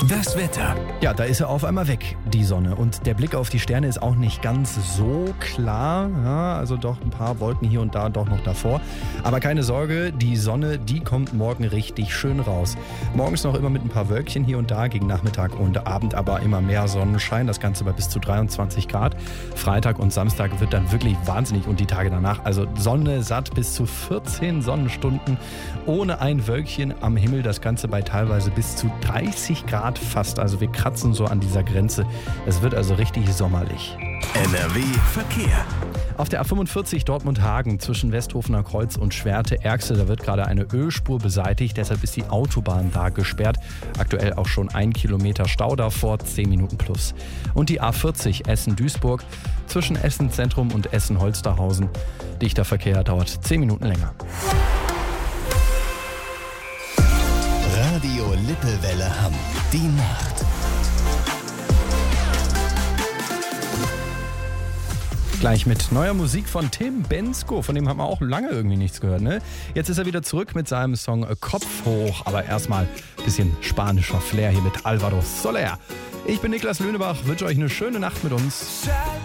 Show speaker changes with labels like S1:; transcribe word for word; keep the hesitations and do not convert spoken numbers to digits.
S1: Das Wetter.
S2: Ja, da ist er auf einmal weg, die Sonne. Und der Blick auf die Sterne ist auch nicht ganz so klar. Ja, also doch ein paar Wolken hier und da doch noch davor. Aber keine Sorge, die Sonne, die kommt morgen richtig schön raus. Morgens noch immer mit ein paar Wölkchen hier und da, gegen Nachmittag und Abend aber immer mehr Sonnenschein. Das Ganze bei bis zu dreiundzwanzig Grad. Freitag und Samstag wird dann wirklich wahnsinnig und die Tage danach. Also Sonne satt bis zu vierzehn Sonnenstunden ohne ein Wölkchen am Himmel. Das Ganze bei teilweise bis zu dreißig Grad fast. Also wir kratzen so an dieser Grenze. Es wird also richtig sommerlich.
S1: N R W Verkehr.
S2: Auf der A fünfundvierzig Dortmund-Hagen zwischen Westhofener Kreuz und Schwerte-Erxel, da wird gerade eine Ölspur beseitigt, deshalb ist die Autobahn da gesperrt. Aktuell auch schon ein Kilometer Stau davor, zehn Minuten plus. Und die A vierzig Essen-Duisburg zwischen Essen-Zentrum und Essen-Holsterhausen. Dichter Verkehr dauert zehn Minuten länger.
S1: Radio Lippewelle Hamm. Die Nacht.
S2: Gleich mit neuer Musik von Tim Bendzko, von dem haben wir auch lange irgendwie nichts gehört, ne? Jetzt ist er wieder zurück mit seinem Song Kopf hoch, aber erstmal ein bisschen spanischer Flair hier mit Alvaro Soler. Ich bin Niklas Löhnebach, wünsche euch eine schöne Nacht mit uns.